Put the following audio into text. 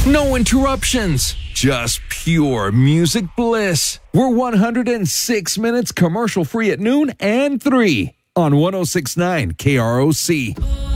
No interruptions, just pure music bliss. We're 106 minutes commercial free at noon and 3 on 1069 KROC.